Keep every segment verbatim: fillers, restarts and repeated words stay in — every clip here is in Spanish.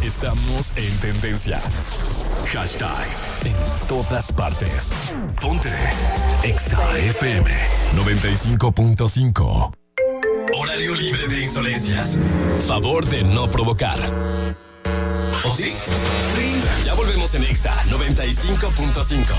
Estamos en tendencia. Hashtag en todas partes. Ponte Exa F M noventa y cinco punto cinco. Horario libre de insolencias. Favor de no provocar. ¿O sí? Ya volvemos en Exa noventa y cinco punto cinco.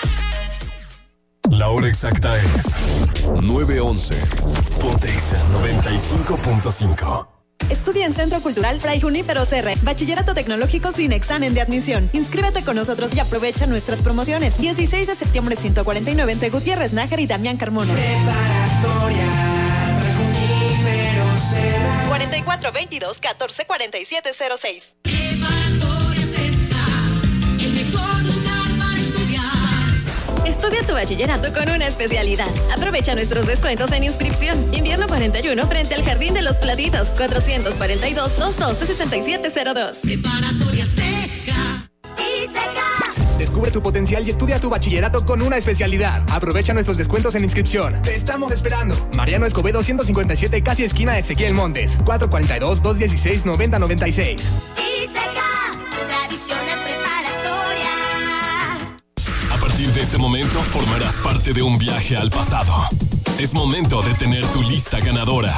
La hora exacta es nueve once. Ponte Exa noventa y cinco punto cinco. Estudia en Centro Cultural Fray Junípero Serra. Bachillerato tecnológico sin examen de admisión. Inscríbete con nosotros y aprovecha nuestras promociones. dieciséis de septiembre ciento cuarenta y nueve entre Gutiérrez Nájar y Damián Carmona. Preparatoria Fray Junípero Serra. cuarenta y cuatro veintidós catorce cuarenta y siete cero seis. Preparatoria Sesca, el mejor lugar para estudiar. Estudia tu bachillerato con una especialidad. Aprovecha nuestros descuentos en inscripción. Invierno cuarenta y uno frente al Jardín de los Platitos. cuatrocientos cuarenta y dos, doscientos doce, sesenta y siete cero dos. Preparatoria Sesca. Y Seca. Descubre tu potencial y estudia tu bachillerato con una especialidad. Aprovecha nuestros descuentos en inscripción. Te estamos esperando. Mariano Escobedo ciento cincuenta y siete, casi esquina Ezequiel Montes. cuatro cuatro dos, dos uno seis, nueve cero nueve seis. Y Seca. Tradicional preparatoria. A partir de este momento formarás parte de un viaje al pasado. Es momento de tener tu lista ganadora.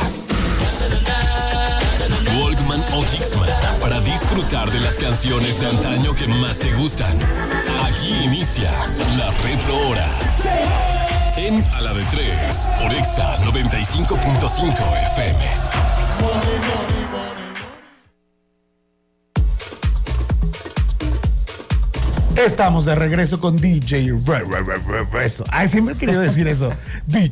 Walkman o Dixman para disfrutar de las canciones de antaño que más te gustan. Aquí inicia la Retro Hora. En A la de Tres por Exa noventa y cinco punto cinco F M. Estamos de regreso con D J Rezo. Ay, siempre he querido decir eso. D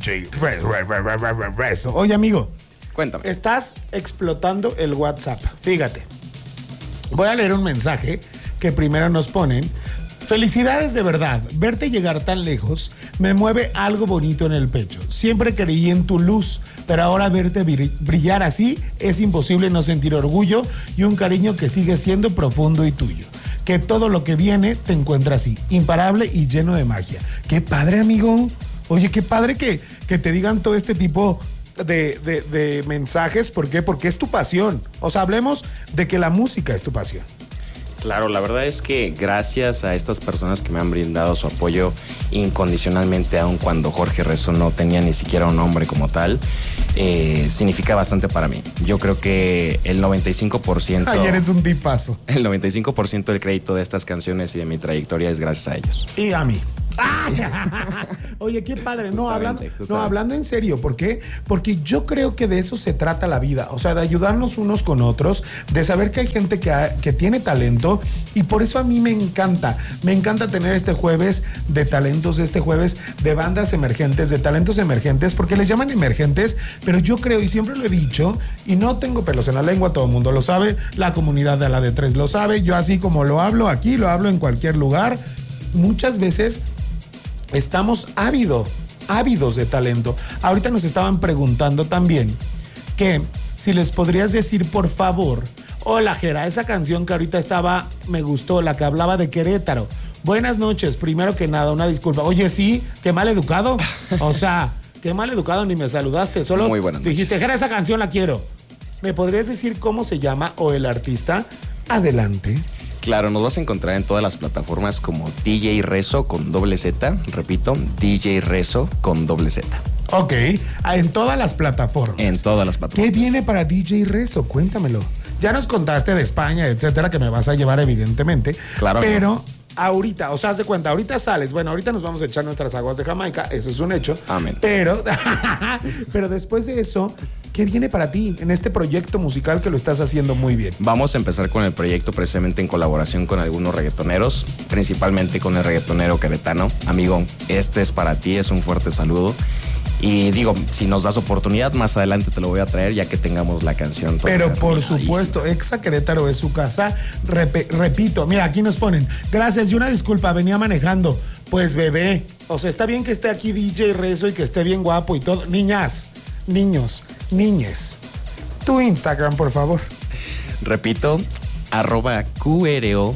J Rezo. Oye, amigo. Cuéntame. Estás explotando el WhatsApp. Fíjate. Voy a leer un mensaje que primero nos ponen. Felicidades de verdad. Verte llegar tan lejos me mueve algo bonito en el pecho. Siempre creí en tu luz, pero ahora verte brillar así es imposible no sentir orgullo y un cariño que sigue siendo profundo y tuyo. Que todo lo que viene te encuentra así, imparable y lleno de magia. ¡Qué padre, amigo! Oye, qué padre que, que te digan todo este tipo de, de, de mensajes. ¿Por qué? Porque es tu pasión. O sea, hablemos de que la música es tu pasión. Claro, la verdad es que gracias a estas personas que me han brindado su apoyo incondicionalmente, aun cuando Jorge Rezo no tenía ni siquiera un nombre como tal, eh, significa bastante para mí. Yo creo que el noventa y cinco por ciento... Ay, eres un tipazo. El noventa y cinco por ciento del crédito de estas canciones y de mi trayectoria es gracias a ellos. Y a mí. Oye, qué padre. No hablando, no, hablando en serio. ¿Por qué? Porque yo creo que de eso se trata la vida. O sea, de ayudarnos unos con otros, de saber que hay gente que, ha, que tiene talento. Y por eso a mí me encanta. Me encanta tener este jueves de talentos, este jueves de bandas emergentes, de talentos emergentes, porque les llaman emergentes. Pero yo creo, y siempre lo he dicho, y no tengo pelos en la lengua, todo el mundo lo sabe, la comunidad de A la de Tres lo sabe. Yo así como lo hablo aquí, lo hablo en cualquier lugar. Muchas veces estamos ávidos, ávidos de talento. Ahorita nos estaban preguntando también que si les podrías decir, por favor, hola Jera, esa canción que ahorita estaba, me gustó, la que hablaba de Querétaro. Buenas noches, primero que nada, una disculpa. Oye, sí, qué mal educado. O sea, qué mal educado, ni me saludaste. Solo Muy buenas dijiste, noches. Jera, esa canción la quiero. ¿Me podrías decir cómo se llama o el artista? Adelante. Claro, nos vas a encontrar en todas las plataformas como D J Rezo con doble Z. Repito, D J Rezo con doble Z. Ok, en todas las plataformas. En todas las plataformas. ¿Qué viene para D J Rezo? Cuéntamelo. Ya nos contaste de España, etcétera, que me vas a llevar evidentemente. Claro. Pero no. ahorita, o sea, haz de cuenta, ahorita sales. Bueno, ahorita nos vamos a echar nuestras aguas de Jamaica, eso es un hecho. Amén. Pero, pero después de eso, ¿qué viene para ti en este proyecto musical que lo estás haciendo muy bien? Vamos a empezar con el proyecto precisamente en colaboración con algunos reggaetoneros, principalmente con el reggaetonero queretano. Amigo, este es para ti, es un fuerte saludo. Y digo, si nos das oportunidad, más adelante te lo voy a traer ya que tengamos la canción. Pero por supuesto, Exa Querétaro es su casa. Rep- repito, mira, aquí nos ponen, gracias y una disculpa, venía manejando. Pues bebé, o sea, está bien que esté aquí D J Rezo y que esté bien guapo y todo. Niñas, niños, niñes, tu Instagram, por favor. Repito, arroba Q R O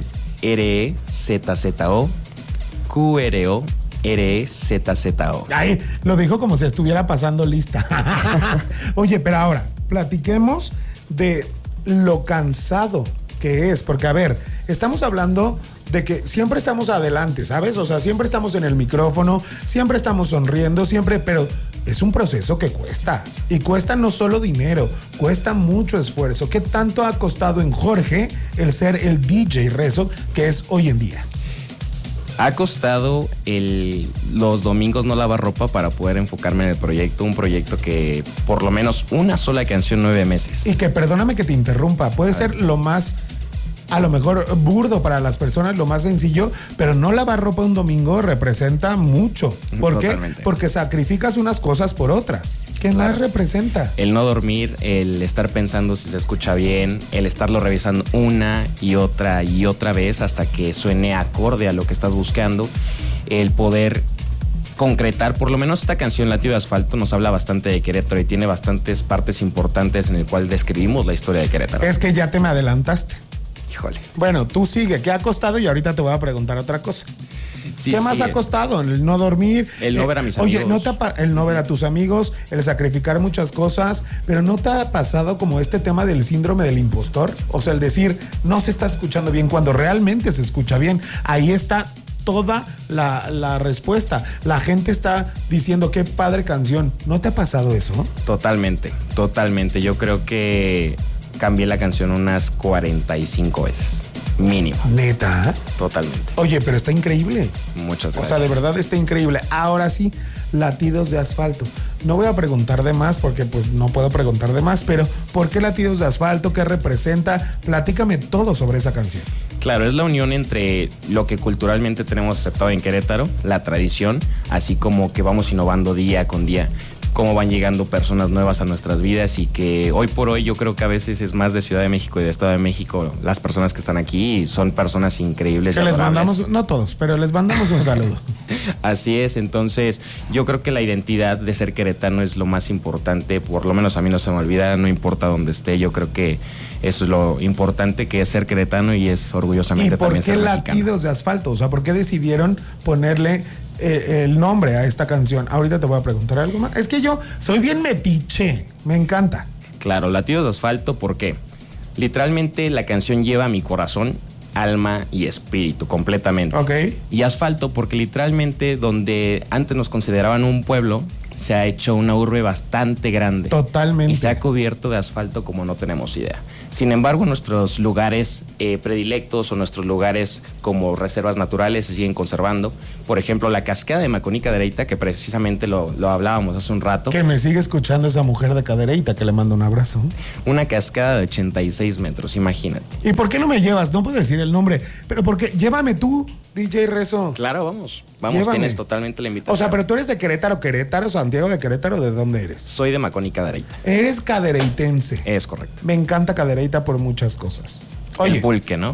R E Z Z O, Q R O R E Z Z O. Ay, lo dijo como si estuviera pasando lista. Oye, pero ahora, platiquemos de lo cansado que es. Porque, a ver, estamos hablando de que siempre estamos adelante, ¿sabes? O sea, siempre estamos en el micrófono, siempre estamos sonriendo, siempre, pero es un proceso que cuesta. Y cuesta no solo dinero, cuesta mucho esfuerzo. ¿Qué tanto ha costado en Jorge el ser el D J Rezo que es hoy en día? Ha costado el, los domingos no lavar ropa para poder enfocarme en el proyecto, un proyecto que por lo menos una sola canción, nueve meses. Y que, perdóname que te interrumpa, puede ser lo más, a lo mejor burdo para las personas, lo más sencillo, pero no lavar ropa un domingo representa mucho. ¿Por Totalmente. qué? Porque sacrificas unas cosas por otras. ¿Qué Claro. más representa? El no dormir, el estar pensando si se escucha bien, el estarlo revisando una y otra y otra vez hasta que suene acorde a lo que estás buscando, el poder concretar, por lo menos esta canción Latido de Asfalto nos habla bastante de Querétaro y tiene bastantes partes importantes en el cual describimos la historia de Querétaro. Es que ya te me adelantaste. Híjole. Bueno, tú sigue, ¿qué ha costado? Y ahorita te voy a preguntar otra cosa. Sí, ¿Qué más sí, ha costado? El no dormir. El no ver a mis Oye, amigos. no te ha pa- el no ver a tus amigos, el sacrificar muchas cosas, pero ¿no te ha pasado como este tema del síndrome del impostor? O sea, el decir, no se está escuchando bien cuando realmente se escucha bien. Ahí está toda la, la respuesta. La gente está diciendo, qué padre canción. ¿No te ha pasado eso? Totalmente, totalmente. Yo creo que cambié la canción unas cuarenta y cinco veces, mínimo. Neta. Totalmente. Oye, pero está increíble. Muchas O gracias. sea, de verdad está increíble. Ahora sí, Latidos de Asfalto. No voy a preguntar de más porque pues no puedo preguntar de más, pero ¿por qué Latidos de Asfalto? ¿Qué representa? Platícame todo sobre esa canción. Claro, es la unión entre lo que culturalmente tenemos aceptado en Querétaro, la tradición, así como que vamos innovando día con día, cómo van llegando personas nuevas a nuestras vidas y que hoy por hoy yo creo que a veces es más de Ciudad de México y de Estado de México las personas que están aquí y son personas increíbles. Que y les adorables. mandamos, no todos, pero les mandamos un saludo. Así es, entonces yo creo que la identidad de ser queretano es lo más importante, por lo menos a mí no se me olvida, no importa dónde esté, yo creo que eso es lo importante que es ser queretano y es ¿Y orgullosamente por también qué ser mexicano. Latidos de Asfalto? O sea, ¿por qué decidieron ponerle eh, el nombre a esta canción? Ahorita te voy a preguntar algo más. Es que yo soy bien metiche, me encanta. Claro, Latidos de Asfalto, ¿por qué? Literalmente la canción lleva mi corazón, alma y espíritu completamente. Ok. Y asfalto porque literalmente donde antes nos consideraban un pueblo, se ha hecho una urbe bastante grande. Totalmente. Y se ha cubierto de asfalto como no tenemos idea. Sin embargo, nuestros lugares eh, predilectos o nuestros lugares como reservas naturales se siguen conservando. Por ejemplo, la cascada de Maconí Cadereyta, que precisamente lo, lo hablábamos hace un rato. Que me sigue escuchando esa mujer de Cadereyta, que le mando un abrazo. Una cascada de ochenta y seis metros, imagínate. ¿Y por qué no me llevas? No puedo decir el nombre, pero porque llévame tú, D J Rezo. Claro, vamos. Vamos, Llévame. tienes totalmente la invitación. O sea, pero tú eres de Querétaro, Querétaro, Santiago de Querétaro, ¿de dónde eres? Soy de Maconí Cadereyta. Eres cadereitense. Es correcto. Me encanta Cadereyta por muchas cosas. Oye, El pulque, ¿no?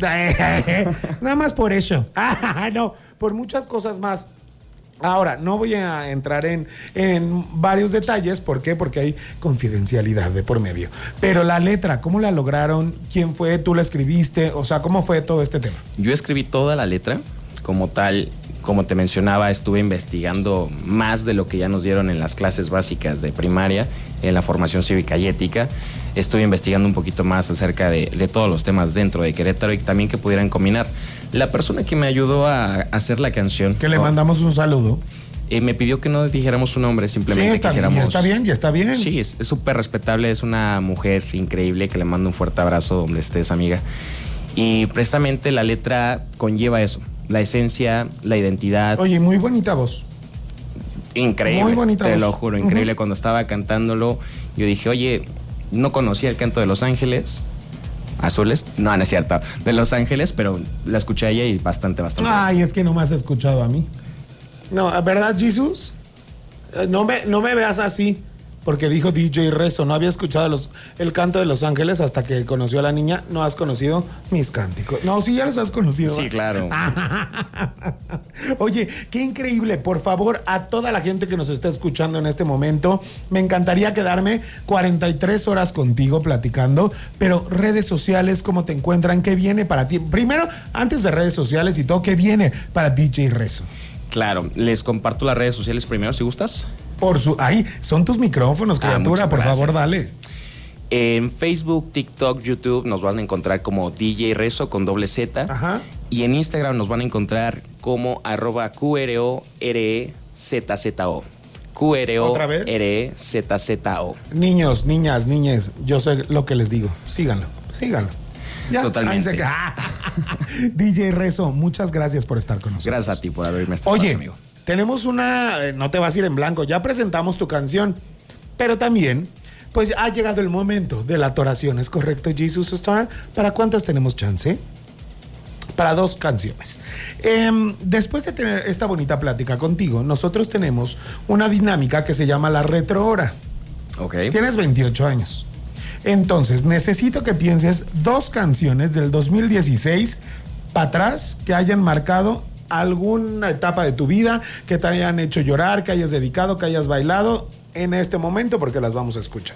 nada más por eso. Ah, no, por muchas cosas más. Ahora, no voy a entrar en, en varios detalles. ¿Por qué? Porque hay confidencialidad de por medio. Pero la letra, ¿cómo la lograron? ¿Quién fue? ¿Tú la escribiste? O sea, ¿cómo fue todo este tema? Yo escribí toda la letra. Como tal, como te mencionaba, estuve investigando más de lo que ya nos dieron en las clases básicas de primaria, en la formación cívica y ética. Estuve investigando un poquito más acerca de, de todos los temas dentro de Querétaro y también que pudieran combinar. La persona que me ayudó a hacer la canción... Que le oh, mandamos un saludo. eh, me pidió que no dijéramos su nombre, Sí, simplemente está bien, quisiéramos... ya está bien, ya está bien. Sí, es es súper respetable, es una mujer increíble que le mando un fuerte abrazo donde estés, amiga. Y precisamente la letra conlleva eso, la esencia, la identidad. Oye, muy bonita voz. Increíble, muy bonita te voz. lo juro, increíble. Ujú. Cuando estaba cantándolo, yo dije, oye, no conocía el canto de Los Ángeles Azules, no, no es cierto, de Los Ángeles, pero la escuché a ella y bastante, bastante. Ay, es que no me has escuchado a mí. No, ¿verdad, Jesús? Eh, No me, no me veas así. Porque dijo D J Rezo, no había escuchado los, el canto de Los Ángeles hasta que conoció a la niña. No has conocido mis cánticos. No, sí, ya los has conocido. Sí, claro. Oye, qué increíble. Por favor, a toda la gente que nos está escuchando en este momento, me encantaría quedarme cuarenta y tres horas contigo platicando, pero redes sociales, ¿cómo te encuentran? ¿Qué viene para ti? Primero, antes de redes sociales y todo, ¿qué viene para D J Rezo? Claro, les comparto las redes sociales primero, si gustas. Por su, ahí, son tus micrófonos, criatura, muchas por gracias. favor, dale. En Facebook, TikTok, YouTube nos van a encontrar como D J Rezo con doble Z. Ajá. Y en Instagram nos van a encontrar como arroba Q R O R E Z Z O. Q R O R E Z Z O. Niños, niñas, niñes, yo sé lo que les digo. Síganlo, síganlo. Ya, totalmente. Que... D J Rezo, muchas gracias por estar con nosotros. Gracias a ti por haberme estado. Oye, amigo. Tenemos una... eh, no te vas a ir en blanco. Ya presentamos tu canción. Pero también, pues ha llegado el momento de la adoración. ¿Es correcto, Jesus Star? ¿Para cuántas tenemos chance? Para dos canciones. Eh, después de tener esta bonita plática contigo, nosotros tenemos una dinámica que se llama la retrohora. Ok. Tienes veintiocho años. Entonces, necesito que pienses dos canciones del dos mil dieciséis para atrás que hayan marcado alguna etapa de tu vida, que te hayan hecho llorar, que hayas dedicado, que hayas bailado en este momento, porque las vamos a escuchar.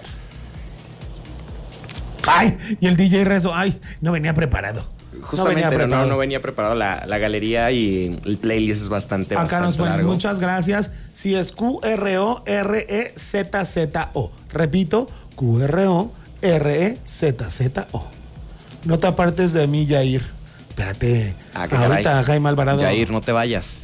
Ay, y el D J Rezo, ay, no venía preparado. Justamente, no venía preparado. No, no venía preparado la, la galería y el playlist es bastante, Acá bastante nos ponen, largo. muchas gracias. Sí, es Q R O R E Z Z O. Repito, Q R O R E Z Z O. No te apartes de mí, Yair. Espérate. Ah, qué ahorita, caray. Jaime Alvarado. Yair, no te vayas.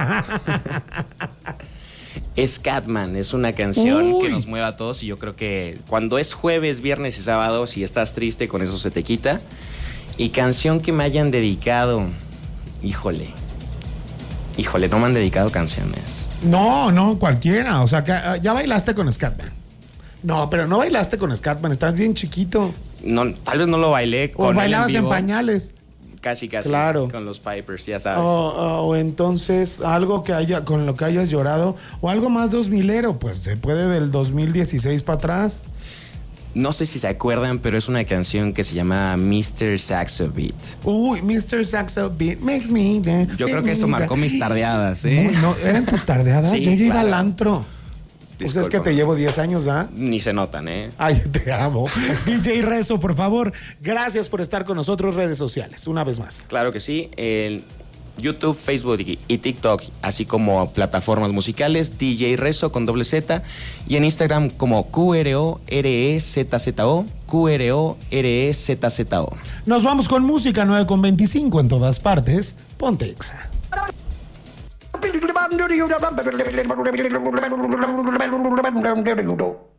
Scatman es una canción Uy. que nos mueve a todos y yo creo que cuando es jueves, viernes y sábado, si estás triste, con eso se te quita. Y canción que me hayan dedicado, híjole, híjole, no me han dedicado canciones. No, no, cualquiera. O sea, que uh, ya bailaste con Scatman. No, pero no bailaste con Scatman. Estás bien chiquito. No, tal vez no lo bailé O con él bailabas en en vivo. pañales. Casi, casi. Claro. Con los Pipers, ya sabes. O, o entonces algo que haya, con lo que hayas llorado. O algo más dos milero. Pues se puede del dos mil dieciséis para atrás. No sé si se acuerdan, pero es una canción que se llama mister Saxo Beat. Uy, mister Saxo Beat makes me dance. Yo creo que eso marcó mis tardeadas, ¿eh? Muy, no, ¿eran tus tardeadas? Sí, Yo ya iba claro. al antro. Pues es que te llevo diez años, ¿ah? Ni se notan, ¿eh? Ay, te amo. D J Rezo, por favor, gracias por estar con nosotros, redes sociales, una vez más. Claro que sí. El YouTube, Facebook y y TikTok, así como plataformas musicales, D J Rezo con doble Z. Y en Instagram como Q R O R E Z Z O, Q R O R E Z Z O. Nos vamos con música nueve con veinticinco en todas partes. Ponte Exa. Thank you.